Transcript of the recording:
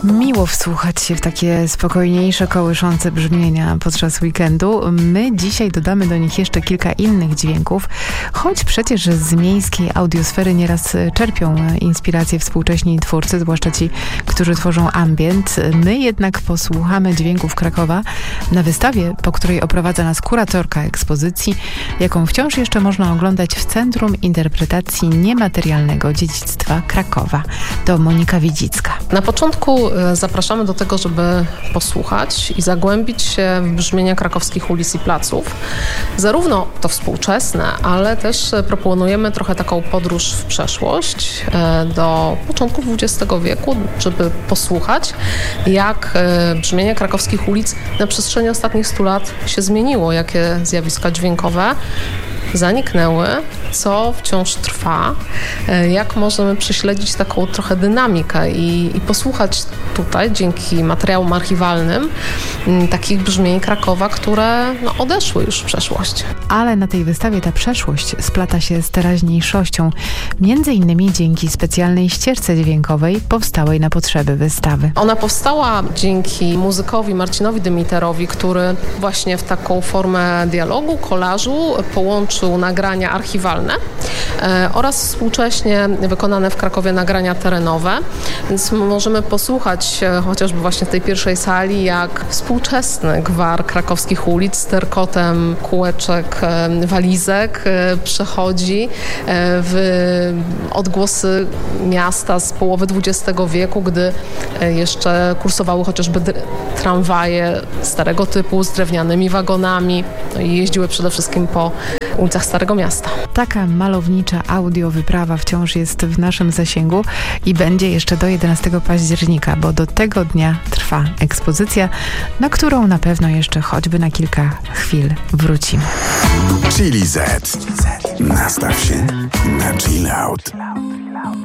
Miło wsłuchać się w takie spokojniejsze, kołyszące brzmienia podczas weekendu. My dzisiaj dodamy do nich jeszcze kilka innych dźwięków, choć przecież z miejskiej audiosfery nieraz czerpią inspiracje współcześni twórcy, zwłaszcza ci, którzy tworzą ambient. My jednak posłuchamy dźwięków Krakowa na wystawie, po której oprowadza nas kuratorka ekspozycji, jaką wciąż jeszcze można oglądać w Centrum Interpretacji Niematerialnego Dziedzictwa Krakowa. To Monika Widzicka. Na początku zapraszamy do tego, żeby posłuchać i zagłębić się w brzmienia krakowskich ulic i placów. Zarówno to współczesne, ale też proponujemy trochę taką podróż w przeszłość do początku XX wieku, żeby posłuchać, jak brzmienie krakowskich ulic na przestrzeni ostatnich 100 lat się zmieniło, jakie zjawiska dźwiękowe zaniknęły, co wciąż trwa, jak możemy prześledzić taką trochę dynamikę i posłuchać tutaj, dzięki materiałom archiwalnym, takich brzmień Krakowa, które odeszły już w przeszłość. Ale na tej wystawie ta przeszłość splata się z teraźniejszością, między innymi dzięki specjalnej ścieżce dźwiękowej powstałej na potrzeby wystawy. Ona powstała dzięki muzykowi Marcinowi Dymiterowi, który właśnie w taką formę dialogu, kolażu połączył nagrania archiwalne oraz współcześnie wykonane w Krakowie nagrania terenowe, więc możemy posłuchać chociażby właśnie w tej pierwszej sali, jak współczesny gwar krakowskich ulic z terkotem kółeczek, walizek przechodzi w odgłosy miasta z połowy XX wieku, gdy jeszcze kursowały chociażby tramwaje starego typu z drewnianymi wagonami i jeździły przede wszystkim po ulicach Starego Miasta. Taka malownicza audiowyprawa wciąż jest w naszym zasięgu i będzie jeszcze do 11 października, bo do tego dnia trwa ekspozycja, na którą na pewno jeszcze choćby na kilka chwil wrócimy. Chili Z. Nastaw się na chill out.